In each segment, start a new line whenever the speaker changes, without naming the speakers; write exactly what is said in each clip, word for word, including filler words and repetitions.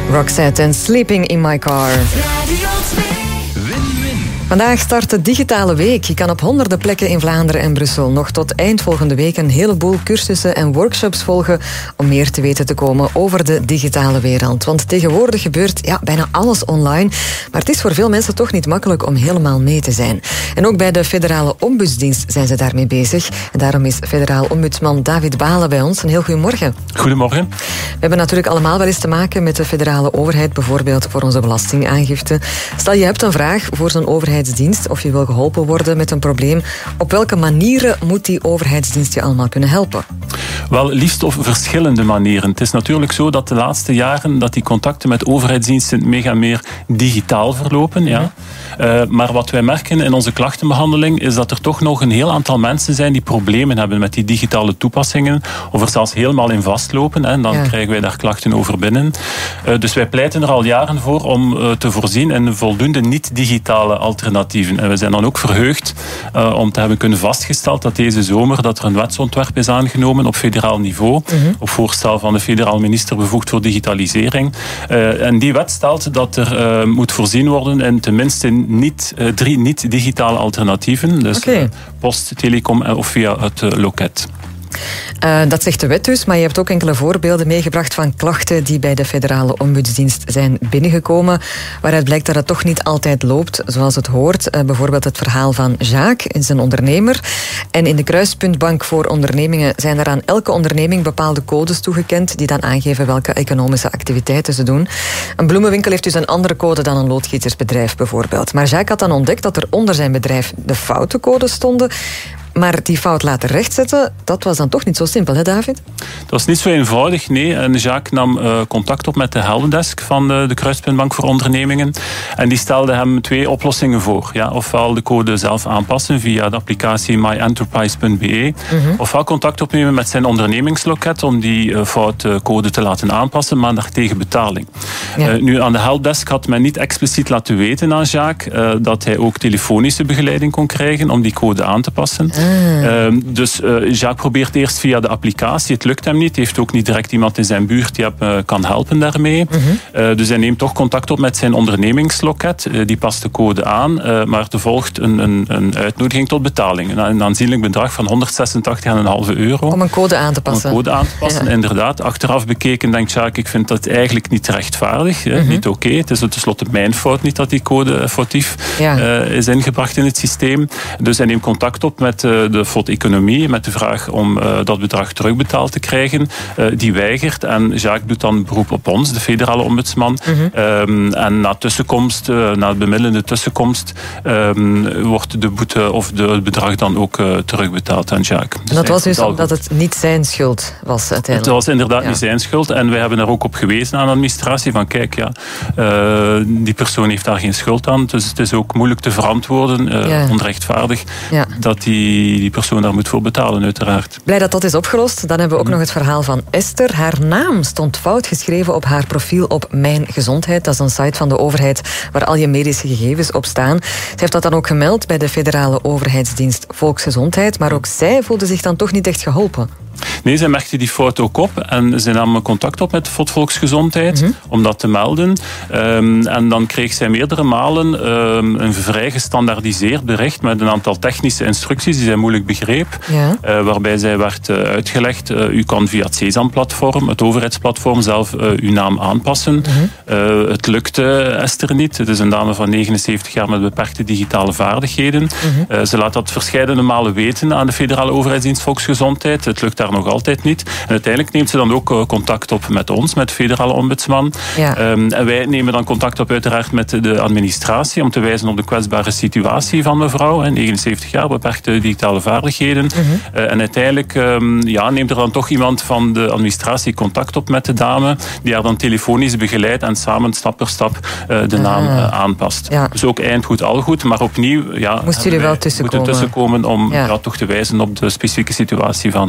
Roxette en Sleeping in My Car. Vandaag start de digitale week. Je kan op honderden plekken in Vlaanderen en Brussel nog tot eind volgende week een heleboel cursussen en workshops volgen om meer te weten te komen over de digitale wereld. Want tegenwoordig gebeurt ja, bijna alles online, maar het is voor veel mensen toch niet makkelijk om helemaal mee te zijn. En ook bij de Federale Ombudsdienst zijn ze daarmee bezig. En daarom is federaal ombudsman David Balen bij ons. Een heel goedemorgen.
Goedemorgen.
We hebben natuurlijk allemaal wel eens te maken met de federale overheid, bijvoorbeeld voor onze belastingaangifte. Stel je hebt een vraag voor zo'n overheid of je wil geholpen worden met een probleem. Op welke manieren moet die overheidsdienst je allemaal kunnen helpen?
Wel, liefst op verschillende manieren. Het is natuurlijk zo dat de laatste jaren dat die contacten met overheidsdiensten mega meer digitaal verlopen. Ja. Uh, maar wat wij merken in onze klachtenbehandeling is dat er toch nog een heel aantal mensen zijn die problemen hebben met die digitale toepassingen of er zelfs helemaal in vastlopen. Hè, en dan ja. krijgen wij daar klachten over binnen. Uh, dus wij pleiten er al jaren voor om uh, te voorzien in voldoende niet-digitale alternatieven. En we zijn dan ook verheugd uh, om te hebben kunnen vastgesteld dat deze zomer dat er een wetsontwerp is aangenomen op federaal niveau, mm-hmm. op voorstel van de federaal minister bevoegd voor digitalisering. Uh, en die wet stelt dat er uh, moet voorzien worden in tenminste niet, uh, drie niet-digitale alternatieven. Dus okay. uh, post, telecom of via het uh, loket.
Uh, dat zegt de wet dus, maar je hebt ook enkele voorbeelden meegebracht van klachten die bij de federale ombudsdienst zijn binnengekomen, waaruit blijkt dat het toch niet altijd loopt zoals het hoort. Uh, bijvoorbeeld het verhaal van Jacques, hij is een ondernemer. En in de Kruispuntbank voor ondernemingen zijn er aan elke onderneming bepaalde codes toegekend die dan aangeven welke economische activiteiten ze doen. Een bloemenwinkel heeft dus een andere code dan een loodgietersbedrijf bijvoorbeeld. Maar Jacques had dan ontdekt dat er onder zijn bedrijf de foute codes stonden. Maar die fout laten rechtzetten, dat was dan toch niet zo simpel, hè David?
Dat was niet zo eenvoudig, nee. En Jacques nam uh, contact op met de helpdesk van de, de Kruispuntbank voor ondernemingen. En die stelde hem twee oplossingen voor. Ja, ofwel de code zelf aanpassen via de applicatie my enterprise punt b e. Mm-hmm. Ofwel contact opnemen met zijn ondernemingsloket om die uh, foute code te laten aanpassen, maar naar tegen betaling. Ja. Uh, nu, aan de helpdesk had men niet expliciet laten weten aan Jacques uh, dat hij ook telefonische begeleiding kon krijgen om die code aan te passen. Ah. Uh, dus uh, Jacques probeert eerst via de applicatie. Het lukt hem niet. Hij heeft ook niet direct iemand in zijn buurt die hem uh, kan helpen daarmee. Mm-hmm. Uh, dus hij neemt toch contact op met zijn ondernemingsloket. Uh, die past de code aan. Uh, maar er volgt een, een, een uitnodiging tot betaling. Een, een aanzienlijk bedrag van honderdzesentachtig komma vijf euro.
Om een code aan te passen.
Om een code aan te passen, ja. Inderdaad. Achteraf bekeken denkt Jacques, ik vind dat eigenlijk niet rechtvaardig. Mm-hmm. Niet oké. Okay. Het is tenslotte mijn fout niet dat die code foutief ja. uh, is ingebracht in het systeem. Dus hij neemt contact op met uh, de F O D Economie met de vraag om uh, dat bedrag terugbetaald te krijgen. Uh, die weigert en Jacques doet dan beroep op ons, de federale ombudsman. Mm-hmm. Um, en na tussenkomst, uh, na bemiddelende tussenkomst, um, wordt de boete of de, het bedrag dan ook uh, terugbetaald aan Jacques. Dus
dat was dus omdat het niet zijn schuld was uiteindelijk.
Het was inderdaad ja. niet zijn schuld en wij hebben daar ook op gewezen aan de administratie van kijk, ja, uh, die persoon heeft daar geen schuld aan, dus het is ook moeilijk te verantwoorden, uh, ja. onrechtvaardig, ja. dat die die persoon daar moet voor betalen, uiteraard.
Blij dat dat is opgelost. Dan hebben we ook nog het verhaal van Esther. Haar naam stond fout geschreven op haar profiel op Mijn Gezondheid. Dat is een site van de overheid waar al je medische gegevens op staan. Ze heeft dat dan ook gemeld bij de federale overheidsdienst Volksgezondheid, maar ook zij voelde zich dan toch niet echt geholpen.
Nee, zij merkte die fout ook op en ze nam contact op met F O D Volksgezondheid mm-hmm. om dat te melden. Um, en dan kreeg zij meerdere malen um, een vrij gestandaardiseerd bericht met een aantal technische instructies die zij moeilijk begreep, ja. uh, waarbij zij werd uh, uitgelegd, uh, u kan via het Sesam-platform, het overheidsplatform, zelf uh, uw naam aanpassen. Mm-hmm. Uh, het lukte Esther niet. Het is een dame van negenenzeventig jaar met beperkte digitale vaardigheden. Mm-hmm. Uh, ze laat dat verscheidene malen weten aan de federale overheidsdienst Volksgezondheid. Het lukt daar nog altijd niet. En uiteindelijk neemt ze dan ook uh, contact op met ons, met de federale ombudsman. Ja. Um, en wij nemen dan contact op uiteraard met de administratie om te wijzen op de kwetsbare situatie van mevrouw. Hè, negenenzeventig jaar, beperkte digitale vaardigheden. Mm-hmm. Uh, en uiteindelijk um, ja, neemt er dan toch iemand van de administratie contact op met de dame, die haar dan telefonisch begeleidt en samen stap per stap uh, de naam uh, aanpast. Ja. Dus ook eind goed, al goed, maar opnieuw ja,
moesten jullie wel tussenkomen.
moeten tussenkomen om ja. Ja, toch te wijzen op de specifieke situatie van uh, de dame.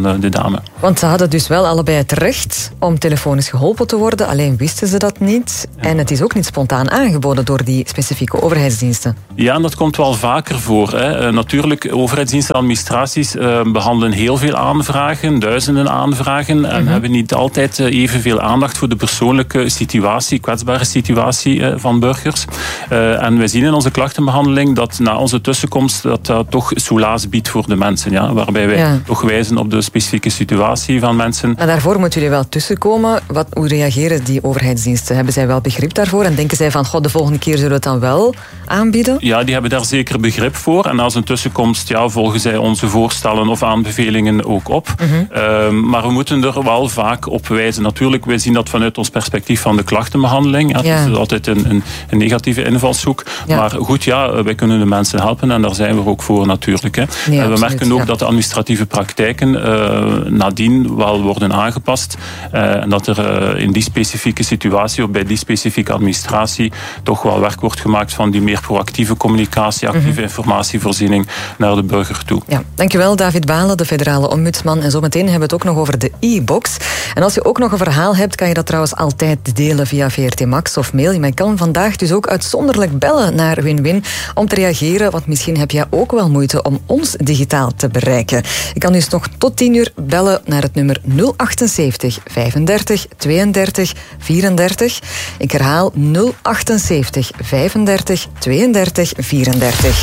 samen.
Want ze hadden dus wel allebei het recht om telefonisch geholpen te worden, alleen wisten ze dat niet. Ja. En het is ook niet spontaan aangeboden door die specifieke overheidsdiensten.
Ja, en dat komt wel vaker voor. Hè. Uh, natuurlijk, overheidsdiensten en administraties uh, behandelen heel veel aanvragen, duizenden aanvragen, en mm-hmm. hebben niet altijd uh, evenveel aandacht voor de persoonlijke situatie, kwetsbare situatie uh, van burgers. Uh, en wij zien in onze klachtenbehandeling dat na onze tussenkomst dat dat toch soelaas biedt voor de mensen. Ja, waarbij wij ja. toch wijzen op de specifieke situatie van mensen.
Maar daarvoor moeten jullie wel tussenkomen. Wat, hoe reageren die overheidsdiensten? Hebben zij wel begrip daarvoor? En denken zij van, god, de volgende keer zullen we het dan wel aanbieden?
Ja, die hebben daar zeker begrip voor. En als een tussenkomst, ja, volgen zij onze voorstellen of aanbevelingen ook op. Mm-hmm. Uh, maar we moeten er wel vaak op wijzen. Natuurlijk, wij zien dat vanuit ons perspectief van de klachtenbehandeling. Ja, ja. Het is altijd een, een, een negatieve invalshoek. Ja. Maar goed, ja, wij kunnen de mensen helpen en daar zijn we ook voor natuurlijk. Hè. Nee, uh, we absoluut, merken ook ja. dat de administratieve praktijken uh, nadien wel worden aangepast. Uh, en dat er uh, in die specifieke situatie of bij die specifieke administratie toch wel werk wordt gemaakt van die meer proactieve communicatie, actieve mm-hmm. informatievoorziening naar de burger toe.
Ja, dankjewel David Balen, de federale ombudsman. En zometeen hebben we het ook nog over de e-box. En als je ook nog een verhaal hebt, kan je dat trouwens altijd delen via V R T Max of mail. Je kan vandaag dus ook uitzonderlijk bellen naar Win-Win om te reageren, want misschien heb jij ook wel moeite om ons digitaal te bereiken. Je kan dus nog tot tien uur bellen naar het nummer nul achtenzeventig vijfendertig tweeëndertig vierendertig. Ik herhaal nul achtenzeventig vijfendertig tweeëndertig vierendertig.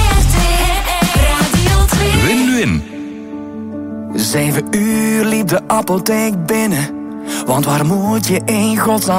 Win-Win. Zeven uur liep de apotheek binnen, want waar moet je in godsnaam